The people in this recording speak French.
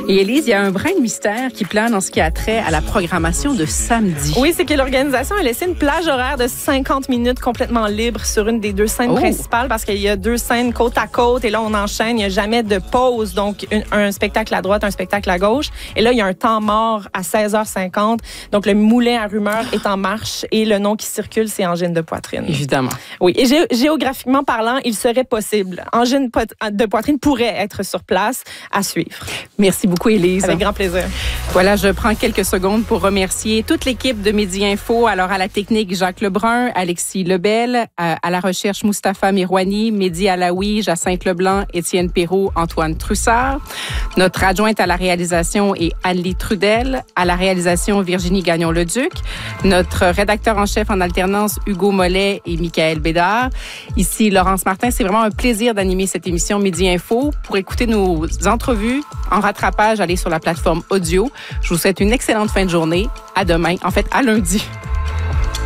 Et Élise, il y a un brin de mystère qui plane en ce qui a trait à la programmation de samedi. Oui, c'est que l'organisation a laissé une plage horaire de 50 minutes complètement libre sur une des deux scènes principales parce qu'il y a deux scènes côte à côte et là, on enchaîne. Il n'y a jamais de pause. Donc, un spectacle à droite, un spectacle à gauche. Et là, il y a un temps mort à 16h50. Donc, le moulin à rumeurs est en marche et le nom qui circule, c'est Angine de poitrine. Évidemment. Oui. Et géographiquement parlant, il serait possible. Angine de poitrine pourrait être sur place à suivre. Merci beaucoup, Élise. Avec grand plaisir. Voilà, je prends quelques secondes pour remercier toute l'équipe de Midi Info. Alors, à la technique, Jacques Lebrun, Alexis Lebel, à la recherche, Mustapha Mirouani, Mehdi Alaoui, Jacinthe Leblanc, Étienne Perrault, Antoine Trussard. Notre adjointe à la réalisation est Anne-Lie Trudel. À la réalisation, Virginie Gagnon-Leduc. Notre rédacteur en chef en alternance, Hugo Mollet et Michael Bédard. Ici, Laurence Martin. C'est vraiment un plaisir d'animer cette émission Midi Info. Pour écouter nos entrevues en rattrapage, allez sur la plateforme audio. Je vous souhaite une excellente fin de journée. À demain. En fait, à lundi.